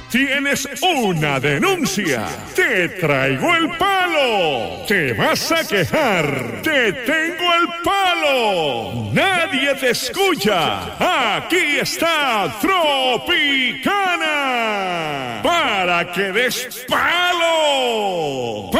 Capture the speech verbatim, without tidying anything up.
Tienes una denuncia. Te traigo el palo. Te vas a quejar. Te tengo el palo. Nadie te escucha. Aquí está Tropicana. Para que des palo.